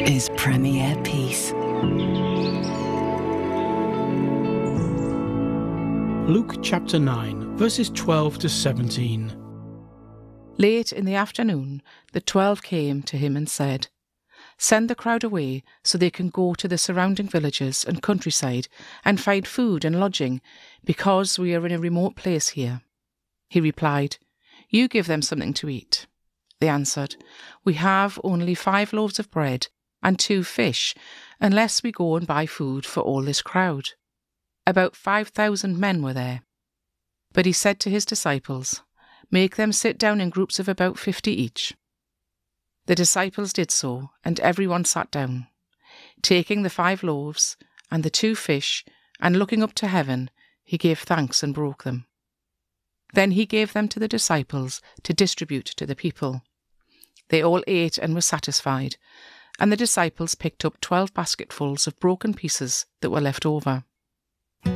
is Premier Peace. Luke chapter 9, verses 12 to 17. Late in the afternoon, the 12 came to him and said, "Send the crowd away so they can go to the surrounding villages and countryside and find food and lodging, because we are in a remote place here." He replied, "You give them something to eat." They answered, "We have only 5 loaves of bread and 2 fish, unless we go and buy food for all this crowd." About 5,000 men were there. But he said to his disciples, "Make them sit down in groups of about 50 each." The disciples did so, and everyone sat down. Taking the 5 loaves and the 2 fish, and looking up to heaven, he gave thanks and broke them. Then he gave them to the disciples to distribute to the people. They all ate and were satisfied, and the disciples picked up 12 basketfuls of broken pieces that were left over.